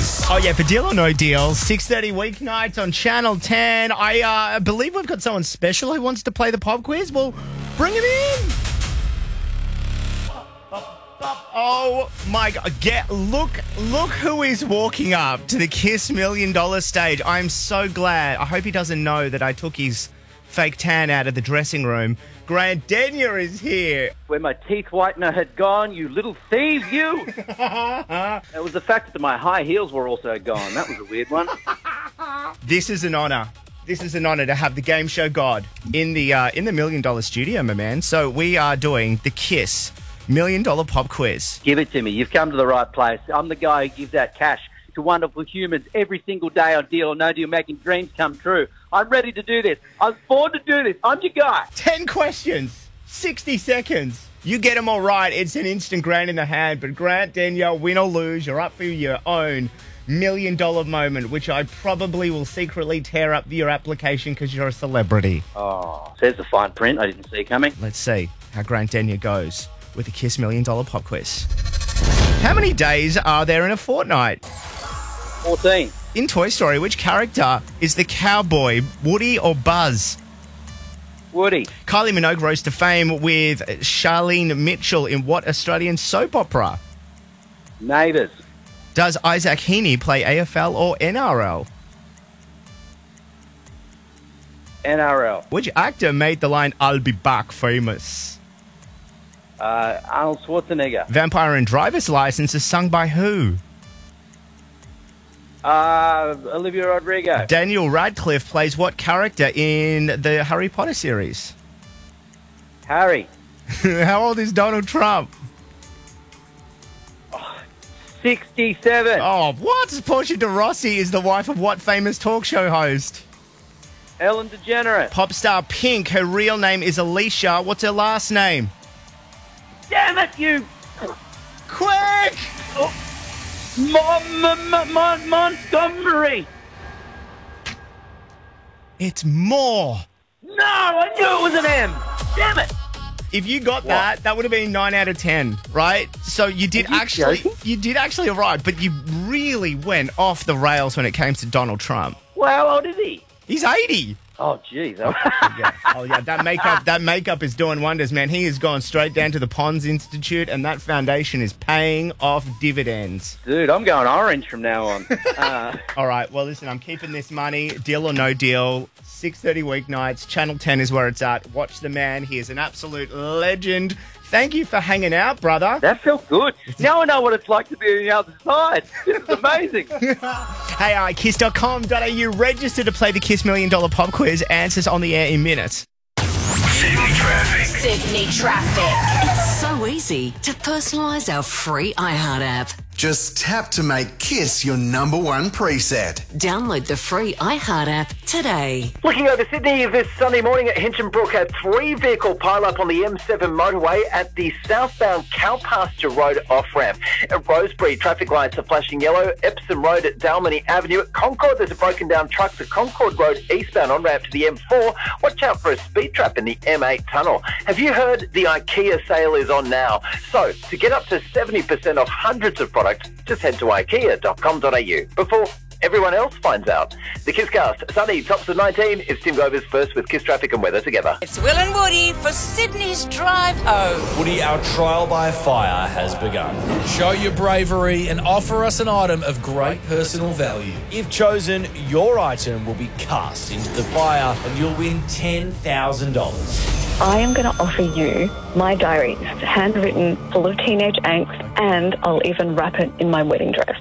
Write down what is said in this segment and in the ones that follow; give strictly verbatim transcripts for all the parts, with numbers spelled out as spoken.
Oh, yeah, for Deal or No Deal, six thirty weeknights on Channel ten. I uh, believe we've got someone special who wants to play the pop quiz. Well, bring him in. Oh, my God. Get, look, look who is walking up to the Kiss Million Dollar stage. I'm so glad. I hope he doesn't know that I took his fake tan out of the dressing room. Grant Denyer is here. Where my teeth whitener had gone, you little thief, you! It was the fact that my high heels were also gone. That was a weird one. This is an honour. This is an honour to have the game show god in the uh, in the Million Dollar studio, my man. So we are doing the Kiss Million Dollar Pop Quiz. Give it to me. You've come to the right place. I'm the guy who gives out cash to wonderful humans every single day on Deal or No Deal, making dreams come true. I'm ready to do this. I was born to do this. I'm your guy. Ten questions, sixty seconds. You get them all right, it's an instant grand in the hand. But Grant Denyer, win or lose, you're up for your own million dollar moment, which I probably will secretly tear up your application because you're a celebrity. Oh, says the fine print. I didn't see it coming. Let's see how Grant Denyer goes with the Kiss Million Dollar Pop Quiz. How many days are there in a fortnight? fourteen. In Toy Story, which character is the cowboy, Woody or Buzz? Woody. Kylie Minogue rose to fame with Charlene Mitchell in what Australian soap opera? Neighbours. Does Isaac Heaney play A F L or N R L? N R L. Which actor made the line, "I'll be back" famous? Uh, Arnold Schwarzenegger. Vampire and Driver's License is sung by who? Uh, Olivia Rodrigo. Daniel Radcliffe plays what character in the Harry Potter series? Harry. How old is Donald Trump? sixty-seven. Oh, what? Portia de Rossi is the wife of what famous talk show host? Ellen DeGeneres. Pop star Pink, her real name is Alicia. What's her last name? Damn it, you... Quick! Oh. Mon- Mon- Mon- Montgomery. It's more. No, I knew it was an M. Damn it. If you got What? that, that would have been nine out of ten, right? So you did Are you actually, joking? you did actually arrive, but you really went off the rails when it came to Donald Trump. Well, how old is he? He's eighty. Oh, jeez. Yeah. Oh yeah, that makeup, that makeup is doing wonders, man. He has gone straight down to the Pons Institute, and that foundation is paying off dividends. Dude, I'm going orange from now on. Uh, All right, well, listen, I'm keeping this money. Deal or no deal. six thirty weeknights. Channel ten is where it's at. Watch the man. He is an absolute legend. Thank you for hanging out, brother. that felt good. Now I know what it's like to be on the other side. This is amazing. Hey, uh, kiss dot com dot a u. Register to play the Kiss Million Dollar Pop Quiz. Answers on the air in minutes. Sydney traffic. Sydney traffic. It's so easy to personalise our free iHeart app. Just tap to make Kiss your number one preset. Download the free iHeart app today. Looking over Sydney this Sunday morning at Hinchinbrook, a three-vehicle pile-up on the M seven motorway at the southbound Cowpasture Road off-ramp. At Rosebery, traffic lights are flashing yellow. Epsom Road at Dalmany Avenue. At Concord, there's a broken-down truck to Concord Road eastbound on-ramp to the M four. Watch out for a speed trap in the M eight tunnel. Have you heard the IKEA sale is on now? So, to get up to seventy percent off hundreds of products, just head to ikea dot com dot a u before everyone else finds out. The Kisscast, sunny, tops of nineteen. It's Tim Gover's first with Kiss traffic and weather together. It's Will and Woody for Sydney's Drive Home. Woody, our trial by fire has begun. Show your bravery and offer us an item of great personal value. If chosen, your item will be cast into the fire and you'll win ten thousand dollars. I am going to offer you my diary. It's handwritten, full of teenage angst, and I'll even wrap it in my wedding dress.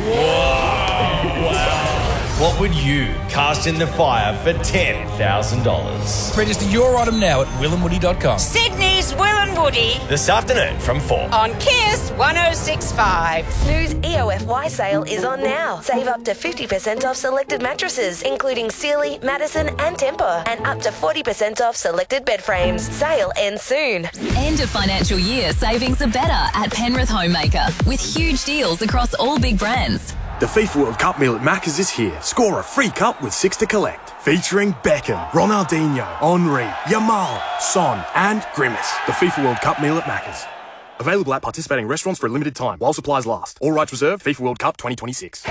Wow. What would you cast in the fire for ten thousand dollars? Register your item now at will and woody dot com. Sydney's Will and Woody This afternoon from four. on Kiss one oh six point five. Snooze E O F Y sale is on now. Save up to fifty percent off selected mattresses, including Sealy, Madison and Tempur, and up to forty percent off selected bed frames. Sale ends soon. End of financial year savings are better at Penrith Homemaker with huge deals across all big brands. The FIFA World Cup meal at Macca's is here. Score a free cup with six to collect. Featuring Beckham, Ronaldinho, Henry, Yamal, Son and Grimace. The FIFA World Cup meal at Macca's. Available at participating restaurants for a limited time while supplies last. All rights reserved. FIFA World Cup twenty twenty-six.